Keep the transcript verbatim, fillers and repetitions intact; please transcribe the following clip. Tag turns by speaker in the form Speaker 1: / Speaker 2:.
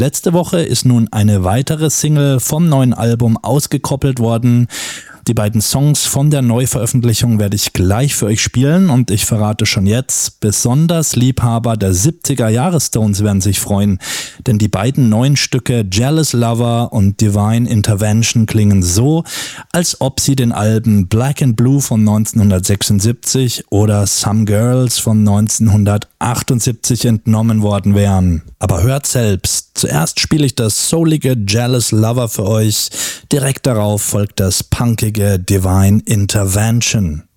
Speaker 1: Letzte Woche ist nun eine weitere Single vom neuen Album ausgekoppelt worden. Die beiden Songs von der Neuveröffentlichung werde ich gleich für euch spielen und ich verrate schon jetzt, besonders Liebhaber der siebziger Jahre Stones werden sich freuen, denn die beiden neuen Stücke Jealous Lover und Divine Intervention klingen so, als ob sie den Alben Black and Blue von neunzehnhundertsechsundsiebzig oder Some Girls von neunzehnhundertachtundsiebzig entnommen worden wären. Aber hört selbst. Zuerst spiele ich das soulige Jealous Lover für euch, direkt darauf folgt das punkige Divine Intervention.